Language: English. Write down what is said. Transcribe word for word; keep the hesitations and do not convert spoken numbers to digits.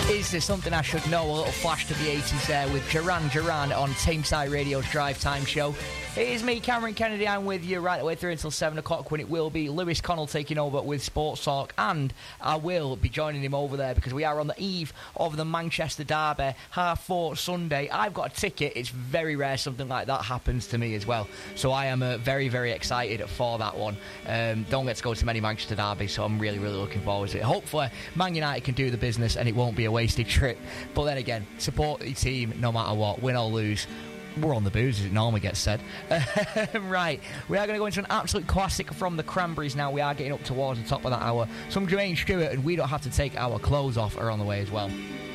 Is There Something I Should Know? A little flash to the eighties there with Duran Duran on Tameside Radio's Drive Time Show. It is me, Cameron Kennedy. I'm with you right the way through until seven o'clock when it will be Lewis Connell taking over with Sports Talk, and I will be joining him over there because we are on the eve of the Manchester Derby, half four Sunday. I've got a ticket. It's very rare something like that happens to me as well, so I am uh, very, very excited for that one. Um, don't get to go to many Manchester Derbies, so I'm really, really looking forward to it. Hopefully, Man United can do the business and it won't be a wasted trip. But then again, support the team no matter what, win or lose. We're on the booze, as it normally gets said. Right, we are going to go into an absolute classic from the Cranberries now. We are getting up towards the top of that hour. Some Jermaine Stewart, and We Don't Have to Take Our Clothes Off are on the way as well.